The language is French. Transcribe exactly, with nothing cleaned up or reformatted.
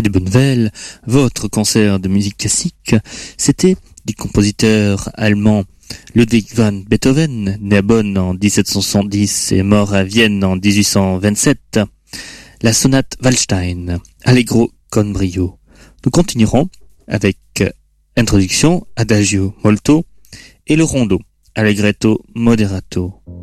Radio Bonne Nouvelle, votre concert de musique classique, c'était du compositeur allemand Ludwig van Beethoven, né à Bonn en dix-sept cent soixante-dix et mort à Vienne en dix-huit cent vingt-sept, la sonate Waldstein, Allegro con brio. Nous continuerons avec introduction, adagio molto et le rondo, allegretto moderato.